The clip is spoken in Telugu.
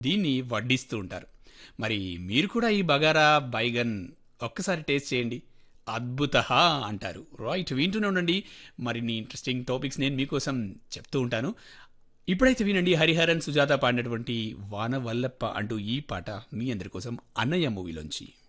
దీన్ని వడ్డిస్తూ ఉంటారు. మరి మీరు కూడా ఈ బగారా బైగన్ ఒక్కసారి టేస్ట్ చేయండి. అద్భుత అంటారు. రైట్, వింటూనే ఉండండి. మరిన్ని ఇంట్రెస్టింగ్ టాపిక్స్ నేను మీకోసం చెప్తూ ఉంటాను. ఇప్పుడైతే వినండి, హరిహరన్ సుజాత పాడినటువంటి వాన వల్లప్ప అంటూ ఈ పాట మీ అందరి కోసం అన్నయ్య మూవీలోంచి.